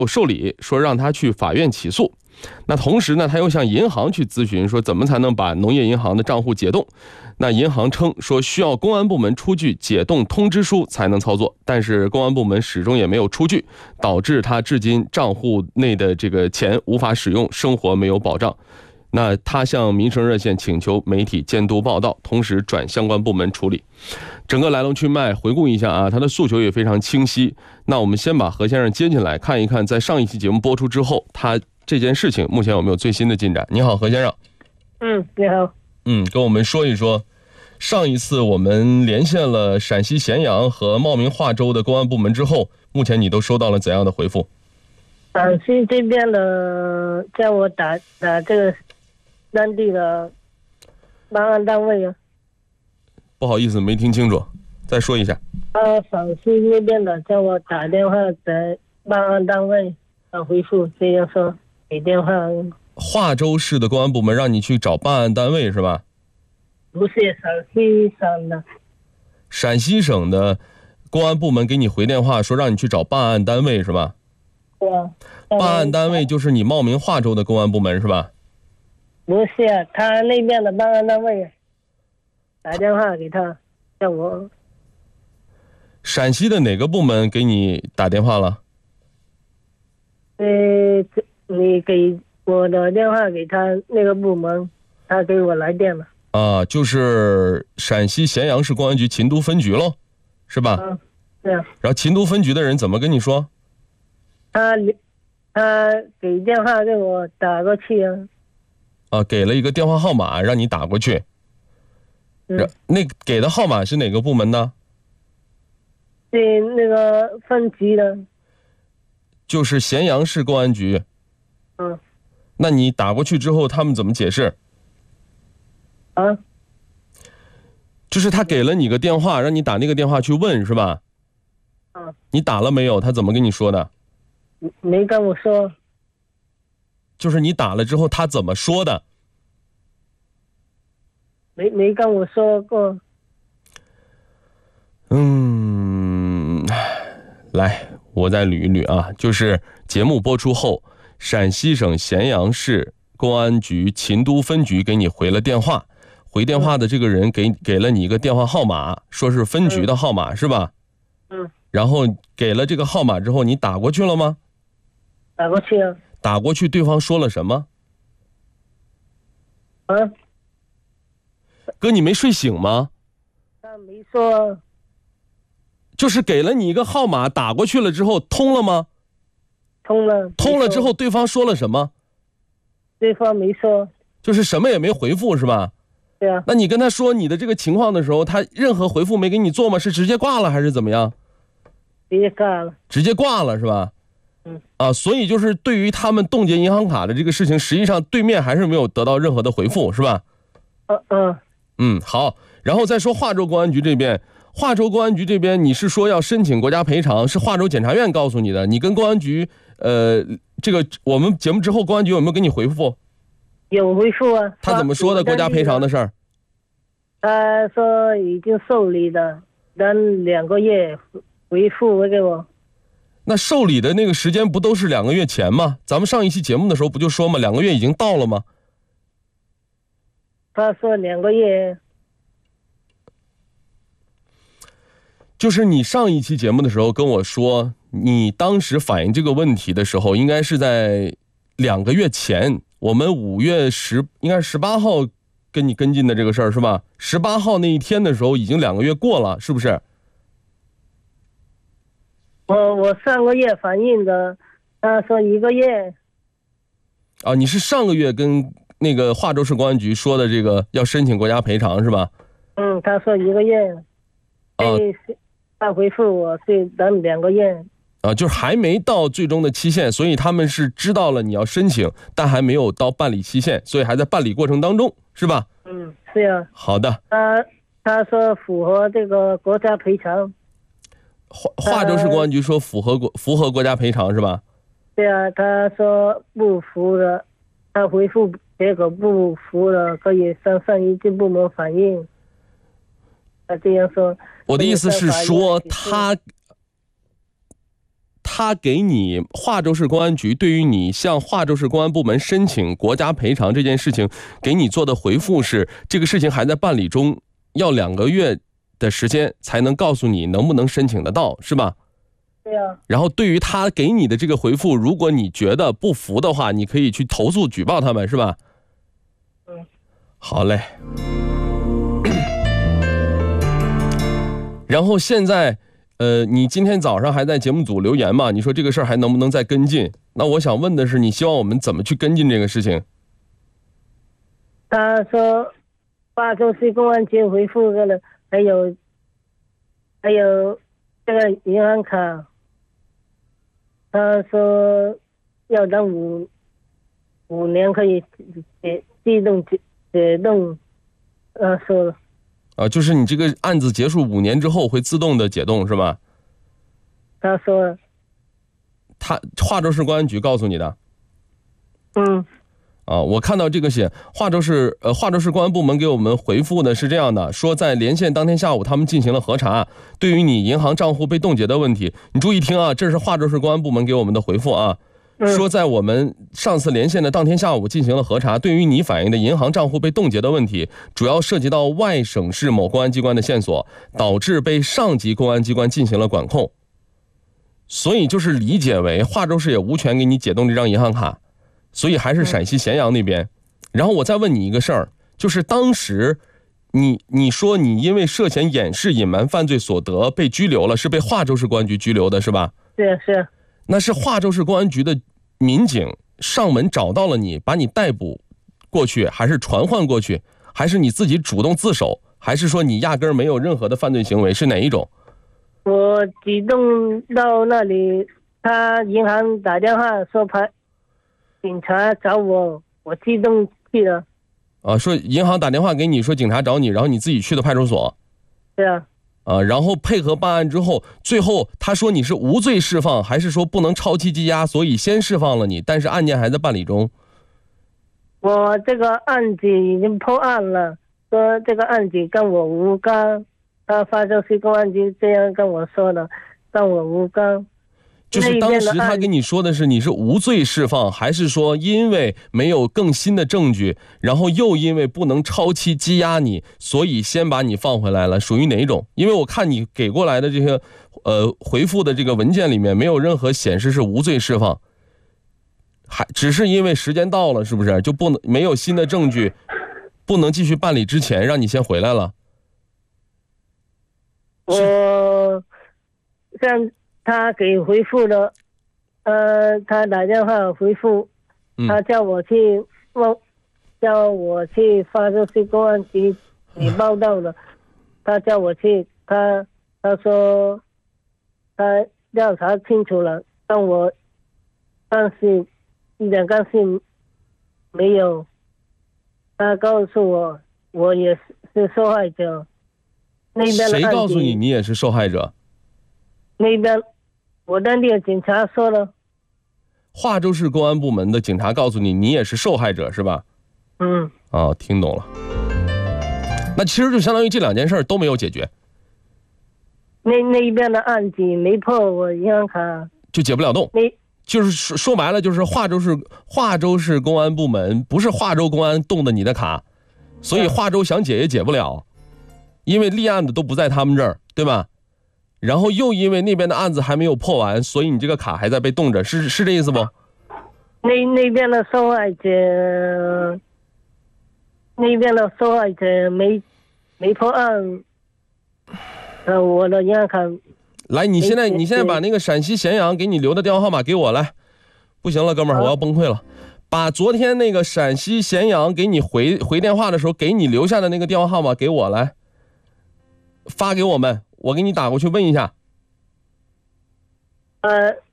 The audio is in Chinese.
受理，说让他去法院起诉。那同时呢，他又向银行去咨询，说怎么才能把农业银行的账户解冻。那银行称说需要公安部门出具解冻通知书才能操作，但是公安部门始终也没有出具，导致他至今账户内的这个钱无法使用，生活没有保障。那他向民生热线请求媒体监督报道，同时转相关部门处理。整个来龙去脉回顾一下啊，他的诉求也非常清晰。那我们先把何先生接进来，看一看在上一期节目播出之后，他这件事情目前有没有最新的进展。你好，何先生。 你好。 跟我们说一说，上一次我们连线了陕西咸阳和茂名化州的公安部门之后，目前你都收到了怎样的回复？ 陕西这边的叫我打这个当地的办案单位啊。 不好意思，没听清楚，再说一下。 陕西那边的叫我打电话在办案单位回复，这样说给电话。 化州市的公安部门让你去找办案单位是吧？ 不是，陕西省的。 陕西省的公安部门给你回电话说让你去找办案单位是吧？ 对啊。 办案单位就是你茂名化州的公安部门是吧？ 不是，他那边的办案单位打电话给他，叫我。 陕西的哪个部门给你打电话了？ 你给我的电话给他那个部门，他给我来电了。 就是陕西咸阳市公安局秦都分局喽，是吧？ 对啊。 然后秦都分局的人怎么跟你说？ 他给电话给我打过去给了一个电话号码让你打过去。那给的号码是哪个部门呢？ 对，那个分局的。 就是咸阳市公安局。那你打过去之后他们怎么解释？就是他给了你个电话让你打那个电话去问是吧？你打了没有？他怎么跟你说的？ 没跟我说。 就是你打了之后他怎么说的？ 没跟我说过。 来，我再捋一捋啊，就是节目播出后，陕西省咸阳市公安局秦都分局给你回了电话，回电话的这个人给了你一个电话号码，说是分局的号码是吧？然后给了这个号码之后，你打过去了吗？ 打过去了。 打过去，对方说了什么？哥，你没睡醒吗？ 他没说。 就是给了你一个号码，打过去了之后通了吗？ 通了。 通了之后对方说了什么？ 对方没说。 就是什么也没回复是吧？ 对啊。 那你跟他说你的这个情况的时候，他任何回复没给你做吗？是直接挂了还是怎么样？ 直接挂了。直接挂了是吧？所以就是对于他们冻结银行卡的这个事情，实际上对面还是没有得到任何的回复是吧？好，然后再说化州公安局这边，化州公安局这边你是说要申请国家赔偿，是化州检察院告诉你的，你跟公安局这个我们节目之后公安局有没有给你回复？ 有回复啊。 他怎么说的国家赔偿的事儿？ 他说已经受理的，等2个月回复给我。 那受理的那个时间不都是2个月前吗？咱们上一期节目的时候不就说吗？2个月已经到了吗？ 他说2个月。 就是你上一期节目的时候跟我说，你当时反映这个问题的时候，应该是在2个月前，我们5月应该是18号跟你跟进的这个事儿是吧？18号那一天的时候已经2个月过了，是不是？ 我上个月反映的，他说1个月。 你是上个月跟那个化州市公安局说的这个要申请国家赔偿是吧？ 他说1个月。他回复我是等2个月。 就是还没到最终的期限，所以他们是知道了你要申请，但还没有到办理期限，所以还在办理过程当中，是吧？ 是啊。 好的。 他说符合这个国家赔偿。 化州市公安局说符合国家赔偿是吧？ 对啊，他说不符的，他回复结果不符的可以向上一级部门反映。他这样说。 我的意思是说他给你化州市公安局对于你向化州市公安部门申请国家赔偿这件事情给你做的回复是，这个事情还在办理中，要2个月的时间才能告诉你能不能申请得到，是吧？ 对啊。 然后对于他给你的这个回复，如果你觉得不服的话，你可以去投诉举报他们，是吧？好嘞。然后现在你今天早上还在节目组留言嘛？你说这个事儿还能不能再跟进？那我想问的是，你希望我们怎么去跟进这个事情？ 他说化州市公安局回复了，还有这个银行卡，他说要等5年可以自动解冻，说了。 就是你这个案子结束5年之后会自动的解冻，是吧？ 他说了。 化州市公安局告诉你的？我看到这个写化州市公安部门给我们回复的是这样的，说在连线当天下午他们进行了核查，对于你银行账户被冻结的问题，你注意听啊，这是化州市公安部门给我们的回复啊。说在我们上次连线的当天下午进行了核查，对于你反映的银行账户被冻结的问题，主要涉及到外省市某公安机关的线索，导致被上级公安机关进行了管控。所以就是理解为化州市也无权给你解冻这张银行卡，所以还是陕西咸阳那边。然后我再问你一个事儿，就是当时你说你因为涉嫌掩饰隐瞒犯罪所得被拘留了，是被化州市公安局拘留的是吧？ 是。 那是化州市公安局的民警上门找到了你，把你逮捕过去，还是传唤过去，还是你自己主动自首，还是说你压根儿没有任何的犯罪行为，是哪一种？ 我主动到那里，他银行打电话说警察找我，我自动去了。 说银行打电话给你说警察找你，然后你自己去的派出所。 对啊。 然后配合办案之后，最后他说你是无罪释放，还是说不能超期羁押，所以先释放了你，但是案件还在办理中？ 我这个案子已经破案了，说这个案子跟我无关，他化州市公安局这样跟我说的，跟我无关。 就是当时他跟你说的是你是无罪释放，还是说因为没有更新的证据，然后又因为不能超期羁押你，所以先把你放回来了，属于哪一种？因为我看你给过来的这些回复的这个文件里面没有任何显示是无罪释放，还只是因为时间到了，是不是就不能没有新的证据，不能继续办理之前让你先回来了？ 我像他给回复了，他打电话回复，他叫我去化州市公安局你报道了，他叫我去，他说他调查清楚了，但是一点关系没有，他告诉我我也是受害者。那边的谁告诉你也是受害者？ 那边我当地的警察说了。 化州市公安部门的警察告诉你你也是受害者是吧？听懂了。那其实就相当于这2件事都没有解决。 那一边的案子没破，我银行卡就解不了冻。就是说白了，就是化州市公安部门不是化州公安冻的你的卡，所以化州想解也解不了，因为立案的都不在他们这儿，对吧？然后又因为那边的案子还没有破完，所以你这个卡还在被冻着，是这意思不？ 那边的受害者没破案，我的银行卡。 来，你现在把那个陕西咸阳给你留的电话号码给我来。不行了，哥们儿，我要崩溃了。把昨天那个陕西咸阳给你回电话的时候给你留下的那个电话号码给我来，发给我们，我给你打过去问一下。